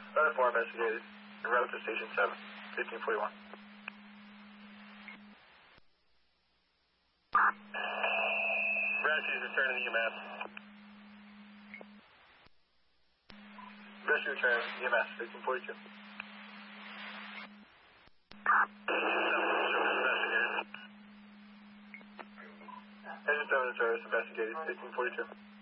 Other 4 investigated. En route to Station 7, 1541. Rescue's returning EMS. Rescue return EMS, 1542. Engine 7 service investigated, 1542.